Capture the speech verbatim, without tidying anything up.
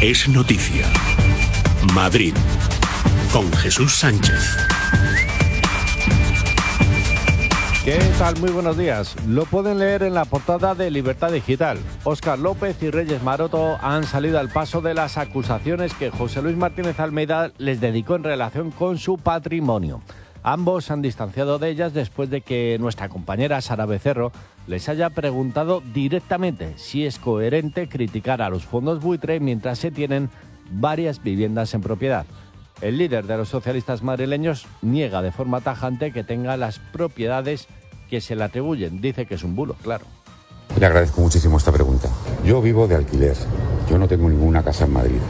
es noticia. Madrid, con Jesús Sánchez. ¿Qué tal? Muy buenos días. Lo pueden leer en la portada de Libertad Digital. Óscar López y Reyes Maroto han salido al paso de las acusaciones que José Luis Martínez Almeida les dedicó en relación con su patrimonio. Ambos se han distanciado de ellas después de que nuestra compañera Sara Becerro les haya preguntado directamente si es coherente criticar a los fondos buitre mientras se tienen varias viviendas en propiedad. El líder de los socialistas madrileños niega de forma tajante que tenga las propiedades que se le atribuyen. Dice que es un bulo, claro. Le agradezco muchísimo esta pregunta. Yo vivo de alquiler. Yo no tengo ninguna casa en Madrid.